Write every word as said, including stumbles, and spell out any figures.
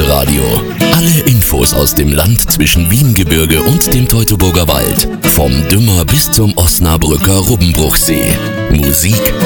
Elbe-Radio. Alle Infos aus dem Land zwischen Wiengebirge und dem Teutoburger Wald. Vom Dümmer bis zum Osnabrücker Rubbenbruchsee. Musik,